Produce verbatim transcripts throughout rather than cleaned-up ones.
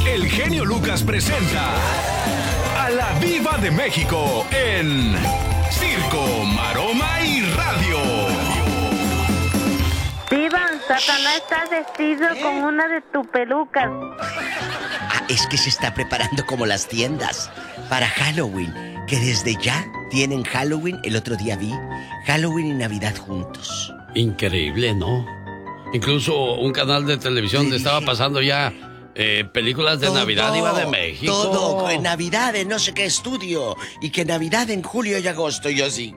el genio Lucas presenta a la Diva de México en Circo, Maroma y Radio. Diva, Satanás está vestido ¿Eh? con una de tus pelucas. Ah, es que se está preparando como las tiendas para Halloween, que desde ya tienen Halloween. El otro día vi Halloween y Navidad juntos. Increíble, ¿no? Incluso un canal de televisión le estaba pasando ya eh, películas de todo, Navidad Diva de México. Todo, en Navidad en no sé qué estudio. Y que Navidad en julio y agosto. Y yo sí.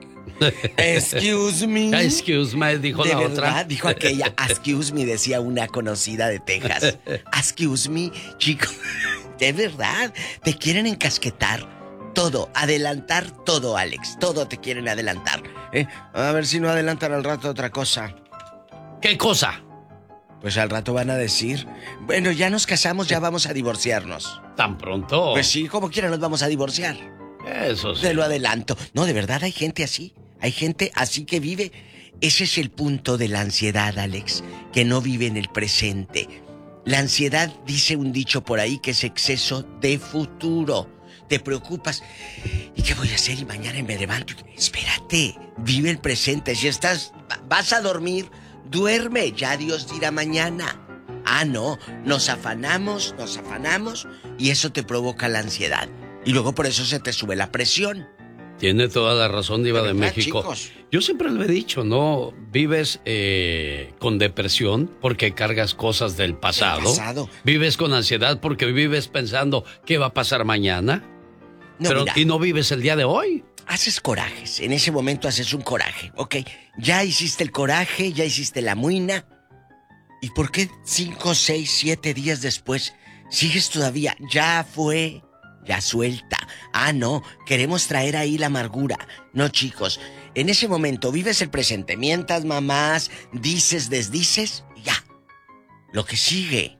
Excuse me. Excuse me, dijo de la verdad, otra. Dijo aquella. Excuse me, decía una conocida de Texas. Excuse me, chico. De verdad, te quieren encasquetar. Todo, adelantar todo, Alex. Todo te quieren adelantar. ¿Eh? A ver si no adelantan al rato otra cosa. ¿Qué cosa? Pues al rato van a decir, bueno, ya nos casamos, ya vamos a divorciarnos. ¿Tan pronto? Pues sí, como quiera nos vamos a divorciar. Eso sí. Te lo adelanto. No, de verdad hay gente así. Hay gente así que vive. Ese es el punto de la ansiedad, Alex, que no vive en el presente. La ansiedad, dice un dicho por ahí, que es exceso de futuro. Te preocupas. ¿Y qué voy a hacer? Y mañana me levanto. Espérate, vive el presente. Si estás, vas a dormir, duerme. Ya Dios dirá mañana. Ah, no, nos afanamos, nos afanamos y eso te provoca la ansiedad. Y luego por eso se te sube la presión. Tiene toda la razón, Diva de México. Chicos. Yo siempre lo he dicho, ¿no? Vives eh, con depresión porque cargas cosas del pasado. El pasado. Vives con ansiedad porque vives pensando qué va a pasar mañana. No, Pero, mira, y no vives el día de hoy. Haces corajes, en ese momento haces un coraje, ¿ok? Ya hiciste el coraje, ya hiciste la muina. ¿Y por qué cinco, seis, siete días después sigues todavía? Ya fue, ya suelta. Ah, no, queremos traer ahí la amargura. No, chicos, en ese momento vives el presente. Mientas, mamás, dices, desdices, y ya. Lo que sigue,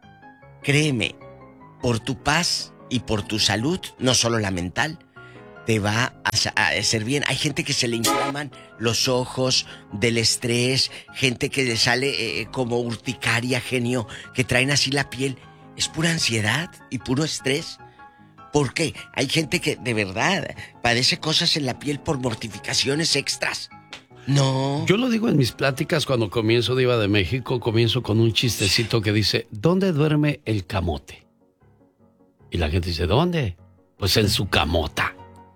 créeme, por tu paz y por tu salud, no solo la mental, te va a, a hacer bien. Hay gente que se le inflaman los ojos del estrés, gente que le sale eh, como urticaria, genio, que traen así la piel. Es pura ansiedad y puro estrés. ¿Por qué? Hay gente que de verdad padece cosas en la piel por mortificaciones extras. No. Yo lo digo en mis pláticas cuando comienzo Diva de México, comienzo con un chistecito que dice, ¿dónde duerme el camote? Y la gente dice, ¿dónde? Pues en su camota.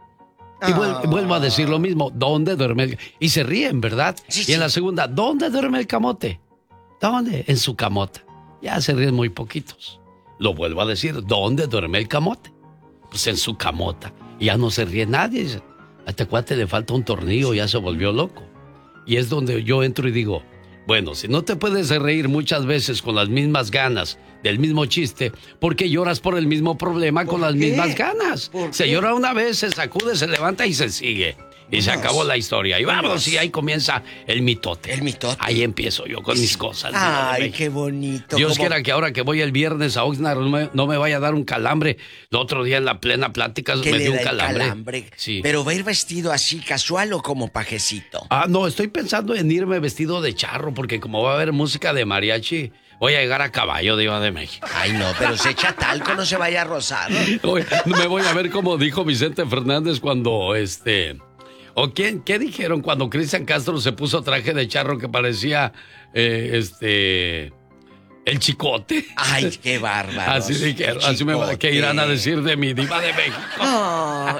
Y vuelvo, vuelvo a decir lo mismo, ¿dónde duerme el...? Y se ríen, ¿verdad? Sí, y sí. en la segunda, ¿dónde duerme el camote? ¿Dónde? En su camota. Ya se ríen muy poquitos. Lo vuelvo a decir, ¿dónde duerme el camote? Pues en su camota. Y ya no se ríe nadie. Dice, a este cuate le falta un tornillo, ya se volvió loco. Y es donde yo entro y digo, bueno, si no te puedes reír muchas veces con las mismas ganas del mismo chiste, ¿por qué lloras por el mismo problema con las qué? mismas ganas? Se qué? llora una vez, se sacude, se levanta y se sigue. Y se acabó la historia. Y vamos, y ahí comienza el mitote. El mitote. Ahí empiezo yo con mis cosas. Ay, qué bonito. Dios ¿Cómo? quiera que ahora que voy el viernes a Oxnard no me, no me vaya a dar un calambre. El otro día en la plena plática ¿Qué me le dio un da el calambre. calambre? Sí. ¿Pero va a ir vestido así casual o como pajecito? Ah, no, estoy pensando en irme vestido de charro porque como va a haber música de mariachi, voy a llegar a caballo, Diva de México. Ay, no, pero se echa talco, no se vaya a rozar. Oye, me voy a ver como dijo Vicente Fernández cuando este... ¿O quién? ¿Qué dijeron cuando Cristian Castro se puso traje de charro que parecía eh, este el Chicote? Ay, qué bárbaro. Así dijeron, así me va, ¿qué irán a decir de mi Diva de México? Oh,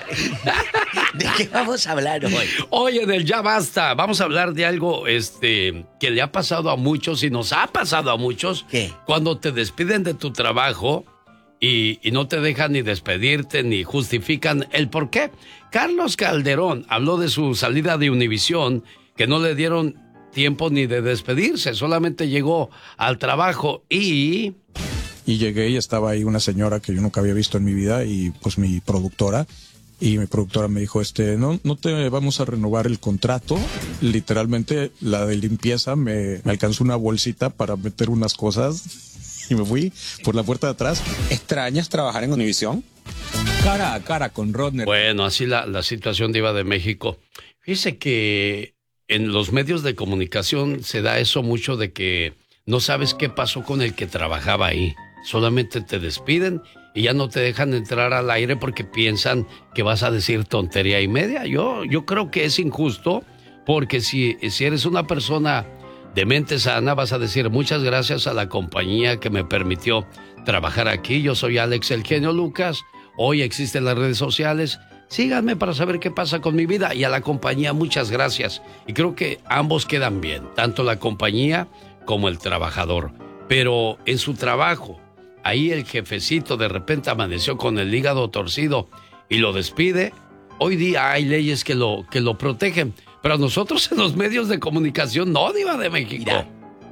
¿de qué vamos a hablar hoy? Oye, en el Ya Basta, vamos a hablar de algo este que le ha pasado a muchos y nos ha pasado a muchos. ¿Qué? Cuando te despiden de tu trabajo y, y no te dejan ni despedirte ni justifican el por qué. Carlos Calderón habló de su salida de Univisión, que no le dieron tiempo ni de despedirse, solamente llegó al trabajo y... Y llegué y estaba ahí una señora que yo nunca había visto en mi vida y pues mi productora. Y mi productora me dijo, este, no, no te vamos a renovar el contrato. Literalmente la de limpieza me, me alcanzó una bolsita para meter unas cosas y me fui por la puerta de atrás. ¿Extrañas trabajar en Univisión? Cara a cara con Rodner. Bueno, así la, la situación de Diva de México. Fíjese que en los medios de comunicación se da eso mucho de que no sabes qué pasó con el que trabajaba ahí. solamente te despiden y ya no te dejan entrar al aire porque piensan que vas a decir tontería y media. Yo, yo creo que es injusto porque si, si eres una persona de mente sana vas a decir muchas gracias a la compañía que me permitió trabajar aquí. Yo soy Alex el Genio Lucas. Hoy existen las redes sociales. Síganme para saber qué pasa con mi vida. Y a la compañía, muchas gracias. Y creo que ambos quedan bien, tanto la compañía como el trabajador. Pero en su trabajo, ahí el jefecito de repente amaneció con el hígado torcido y lo despide. Hoy día hay leyes que lo, que lo protegen. Pero a nosotros en los medios de comunicación no, Diva de México. Mira,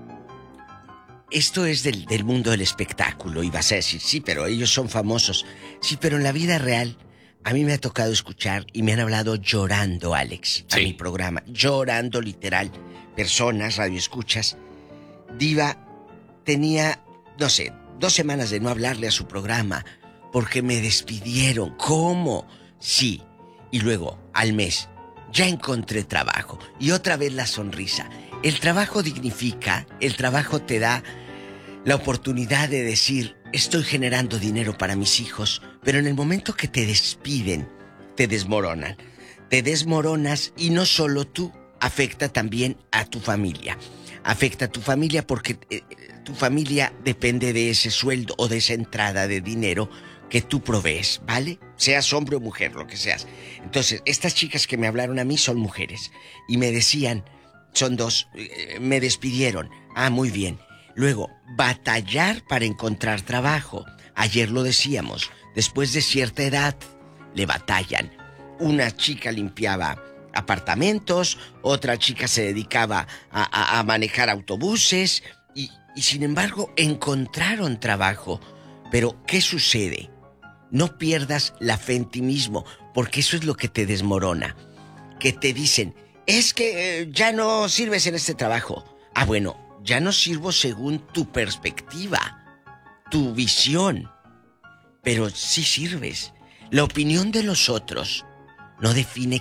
esto es del, del mundo del espectáculo. Y vas a decir, sí, pero ellos son famosos. Sí, pero en la vida real, a mí me ha tocado escuchar y me han hablado llorando, Alex, a sí. mi programa. Llorando, literal. Personas, radioescuchas. Diva tenía, no sé, dos semanas de no hablarle a su programa porque me despidieron. ¿Cómo? Sí. Y luego, al mes, ya encontré trabajo. Y otra vez la sonrisa. El trabajo dignifica, el trabajo te da la oportunidad de decir, estoy generando dinero para mis hijos, pero en el momento que te despiden, te desmoronan. Te desmoronas y no solo tú, afecta también a tu familia. Afecta a tu familia porque eh, tu familia depende de ese sueldo o de esa entrada de dinero que tú provees, ¿vale? Seas hombre o mujer, lo que seas. Entonces, estas chicas que me hablaron a mí son mujeres y me decían, son dos, eh, me despidieron. Ah, muy bien. Luego, batallar para encontrar trabajo. Ayer lo decíamos, después de cierta edad, le batallan. Una chica limpiaba apartamentos, otra chica se dedicaba a, a, a manejar autobuses y, y sin embargo encontraron trabajo. Pero, ¿qué sucede? No pierdas la fe en ti mismo, porque eso es lo que te desmorona. Que te dicen, es que eh, ya no sirves en este trabajo. Ah, bueno, ya no sirvo según tu perspectiva, tu visión. Pero sí sirves. La opinión de los otros no define